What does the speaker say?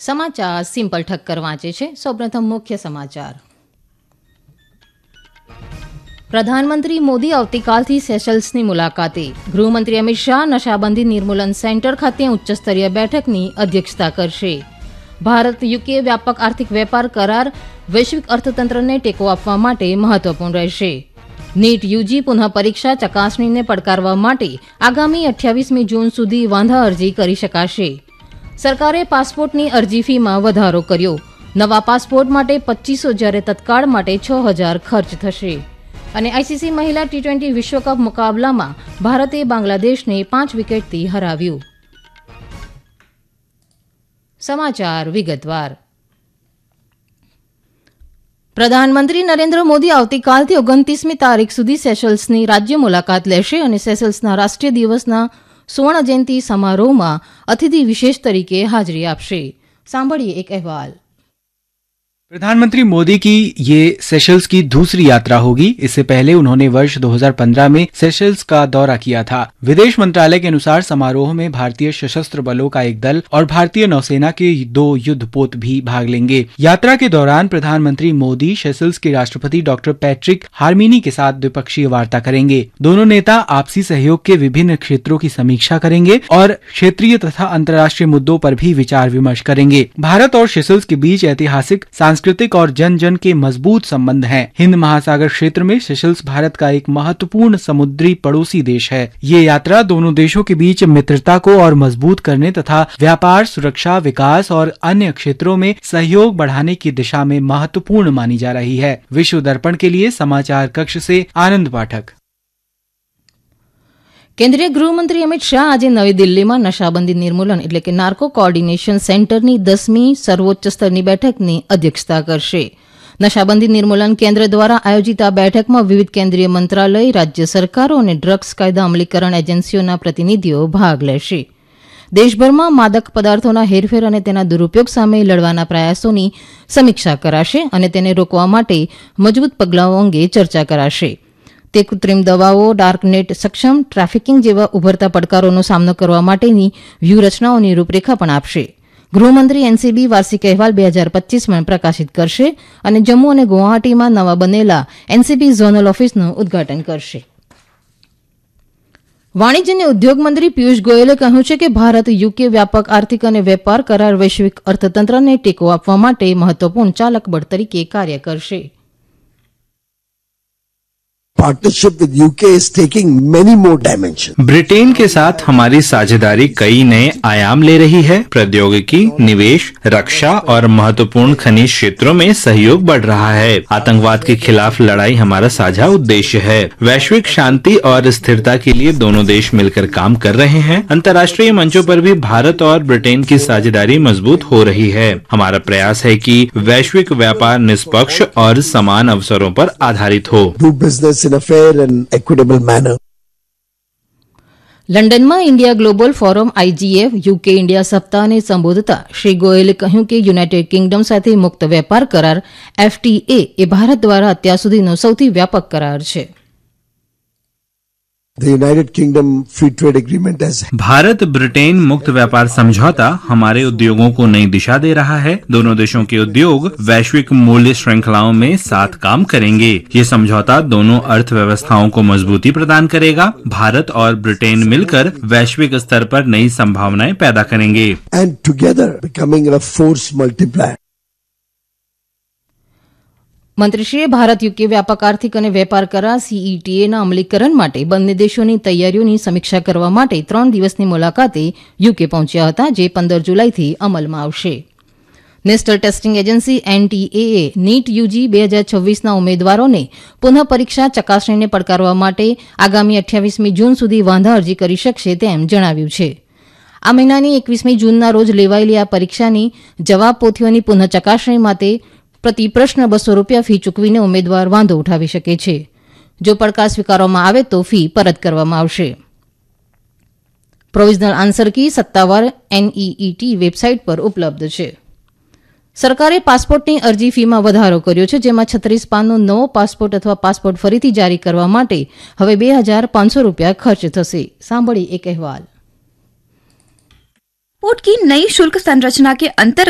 સમાચાર સિમ્પલ ઠક્કર વાંચે છે. સૌપ્રથમ મુખ્ય સમાચાર. પ્રધાનમંત્રી મોદી આવતીકાલથી સેશલ્સની મુલાકાતે. ગૃહમંત્રી અમિત શાહ નશાબંધી નિર્મૂલન સેન્ટર ખાતે ઉચ્ચસ્તરીય બેઠકની અધ્યક્ષતા કરશે. ભારત યુકે વ્યાપક આર્થિક વેપાર કરાર વૈશ્વિક અર્થતંત્રને ટેકો આપવા માટે મહત્વપૂર્ણ રહેશે. નીટ યુજી પુનઃ પરીક્ષા ચકાસણીને પડકારવા માટે આગામી 28મી જૂન સુધી વાંધા અરજી કરી શકાશે. સરકારે પાસપોર્ટની અરજી ફીમાં વધારો કર્યો. નવા પાસપોર્ટ માટે 2500 જ્યારે તત્કાળ માટે 6000 ખર્ચ થશે. અને આઈસીસી મહિલા ટી20 વિશ્વકપ મુકાબલામાં ભારતે બાંગ્લાદેશને 5 વિકેટથી હરાવ્યું. સમાચાર વિગતવાર. પ્રધાનમંત્રી નરેન્દ્ર મોદી આવતીકાલથી 29મી તારીખ સુધી સેશલ્સની રાજ્ય મુલાકાત લેશે અને સેશલ્સના રાષ્ટ્રીય દિવસના સુવર્ણ જયંતિ સમારોહમાં અતિથિ વિશેષ તરીકે હાજરી આપશે. સાંભળીએ એક અહેવાલ. प्रधानमंत्री मोदी की ये सेशल्स की दूसरी यात्रा होगी. इससे पहले उन्होंने वर्ष 2015 में सेशल्स का दौरा किया था. विदेश मंत्रालय के अनुसार समारोह में भारतीय सशस्त्र बलों का एक दल और भारतीय नौसेना के 2 युद्धपोत भी भाग लेंगे. यात्रा के दौरान प्रधानमंत्री मोदी सेशल्स के राष्ट्रपति डॉक्टर पैट्रिक हार्मिनी के साथ द्विपक्षीय वार्ता करेंगे. दोनों नेता आपसी सहयोग के विभिन्न क्षेत्रों की समीक्षा करेंगे और क्षेत्रीय तथा अंतर्राष्ट्रीय मुद्दों पर भी विचार विमर्श करेंगे. भारत और सेशल्स के बीच ऐतिहासिक सांस्कृतिक और जन जन के मजबूत संबंध हैं. हिंद महासागर क्षेत्र में सेशल्स भारत का एक महत्वपूर्ण समुद्री पड़ोसी देश है. ये यात्रा दोनों देशों के बीच मित्रता को और मजबूत करने तथा व्यापार, सुरक्षा, विकास और अन्य क्षेत्रों में सहयोग बढ़ाने की दिशा में महत्वपूर्ण मानी जा रही है. विश्व दर्पण के लिए समाचार कक्ष से आनंद पाठक. કેન્દ્રીય ગૃહમંત્રી અમિત શાહ આજે નવી દિલ્હીમાં નશાબંધી નિર્મૂલન એટલે કે નાર્કો કોઓર્ડિનેશન સેન્ટરની 10મી સર્વોચ્ચ સ્તરની બેઠકની અધ્યક્ષતા કરશે. નશાબંધી નિર્મૂલન કેન્દ્ર દ્વારા આયોજિત આ બેઠકમાં વિવિધ કેન્દ્રીય મંત્રાલય, રાજ્ય સરકારો અને ડ્રગ્સ કાયદા અમલીકરણ એજન્સીઓના પ્રતિનિધિઓ ભાગ લેશે. દેશભરમાં માદક પદાર્થોના હેરફેર અને તેના દુરુપયોગ સામે લડવાના પ્રયાસોની સમીક્ષા કરાશે અને તેને રોકવા માટે મજબૂત પગલાઓ અંગે ચર્ચા કરાશે. તે કૃત્રિમ દવાઓ, ડાર્કનેટ સક્ષમ ટ્રાફિકિંગ જેવા ઉભરતા પડકારોનો સામનો કરવા માટેની વ્યૂહરચનાઓની રૂપરેખા પણ આપશે. ગૃહમંત્રી એનસીબી વાર્ષિક અહેવાલ 2025 પ્રકાશિત કરશે અને જમ્મુ અને ગુવાહાટીમાં નવા બનેલા એનસીબી ઝોનલ ઓફિસનું ઉદઘાટન કરશે. વાણિજ્ય અને ઉદ્યોગ મંત્રી પિયુષ ગોયલે કહ્યું છે કે ભારત યુકે વ્યાપક આર્થિક અને વેપાર કરાર વૈશ્વિક અર્થતંત્રને ટેકો આપવા માટે મહત્વપૂર્ણ ચાલક બળ તરીકે કાર્ય કરશે. Partnership with UK is taking many more dimensions. Britain के साथ हमारी साझेदारी कई नए आयाम ले रही है. प्रौद्योगिकी, निवेश, रक्षा और महत्वपूर्ण खनिज क्षेत्रों में सहयोग बढ़ रहा है. आतंकवाद के खिलाफ लड़ाई हमारा साझा उद्देश्य है. वैश्विक शांति और स्थिरता के लिए दोनों देश मिलकर काम कर रहे हैं. अंतर्राष्ट्रीय मंचों पर भी भारत और ब्रिटेन की साझेदारी मजबूत हो रही है. हमारा प्रयास है कि वैश्विक व्यापार निष्पक्ष और समान अवसरों पर आधारित हो. Do business in a fair and equitable manner. લંડનમાં India global forum આઈજીએફ UK India સપ્તાહને સંબોધતા શ્રી ગોયલે કહ્યું કે યુનાઇટેડ કિંગડમ સાથે મુક્ત વેપાર કરાર એફટીએ એ ભારત દ્વારા અત્યાર સુધીનો સૌથી વ્યાપક કરાર છે. The United Kingdom Free Trade Agreement has Bharat Britain मुक्त व्यापार समझौता हमारे उद्योगों को नई दिशा दे रहा है. दोनों देशों के उद्योग वैश्विक मूल्य श्रृंखलाओं में साथ काम करेंगे. ये समझौता दोनों अर्थव्यवस्थाओं को मजबूती प्रदान करेगा. भारत और ब्रिटेन मिलकर वैश्विक स्तर पर नई संभावनाएं पैदा करेंगे and together becoming a force multiplier. મંત્રીશ્રીએ ભારત યુકે વ્યાપક આર્થિક અને વેપાર કરાર સીઈટીએના અમલીકરણ માટે બંને દેશોની તૈયારીઓની સમીક્ષા કરવા માટે 3 દિવસની મુલાકાતે યુકે પહોંચ્યા હતા, જે 15 જુલાઈથી અમલમાં આવશે. National testing agency એનટીએએ NEET UG 2026ના ઉમેદવારોને પુનઃ પરીક્ષા ચકાસણીને પડકારવા માટે આગામી 28મી જૂન સુધી વાંધા અરજી કરી શકશે તેમ જણાવ્યું છે. આ મહિનાની 21મી જૂનના રોજ લેવાયેલી આ પરીક્ષાની જવાબ પોથીઓની પુનઃ ચકાસણી માટે પ્રતિ પ્રશ્ન 200 રૂપિયા ફી ચૂકવીને ઉમેદવાર વાંધો ઉઠાવી શકે છે. જો પડકાર સ્વીકારવામાં આવે તો ફી પરત કરવામાં આવશે. પ્રોવિઝનલ આન્સર કી સત્તાવાર એનઈઈટી વેબસાઇટ પર ઉપલબ્ધ છે. સરકારે પાસપોર્ટની અરજી ફીમાં વધારો કર્યો છે, જેમાં 36 પાનનો નવો પાસપોર્ટ અથવા પાસપોર્ટ ફરીથી જારી કરવા માટે હવે 2500 રૂપિયા ખર્ચ થશે. સાંભળી એક અહેવાલ. पासपोर्ट की नई शुल्क संरचना के अंतर्गत